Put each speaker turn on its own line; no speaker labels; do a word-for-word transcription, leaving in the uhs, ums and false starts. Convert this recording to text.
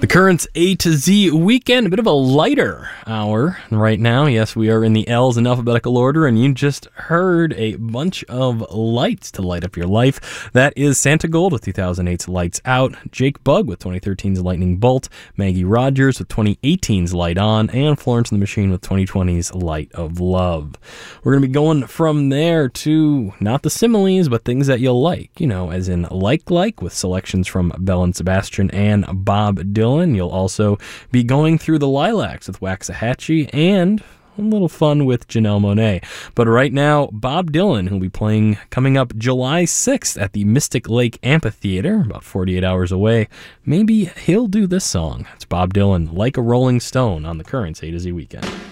Currents A to Z weekend, a bit of a lighter hour right now. Yes, we are in the L's in alphabetical order, and you just heard a bunch of lights to light up your life. That is Santa Gold with two thousand eight's Lights Out, Jake Bugg with twenty thirteen's Lightning Bolt, Maggie Rogers with twenty eighteen's Light On, and Florence and the Machine with twenty twenty's Light of Love. We're going to be going from there to not the similes, but things that you'll like, you know, as in like-like with selections from Belle and Sebastian and Bob Dylan. You'll also be going through the Lilacs with Waxahachie and a little fun with Janelle Monáe. But right now, Bob Dylan, who'll be playing coming up July sixth at the Mystic Lake Amphitheater, about forty-eight hours away. Maybe he'll do this song. It's Bob Dylan, Like a Rolling Stone, on the Currents A to Z weekend.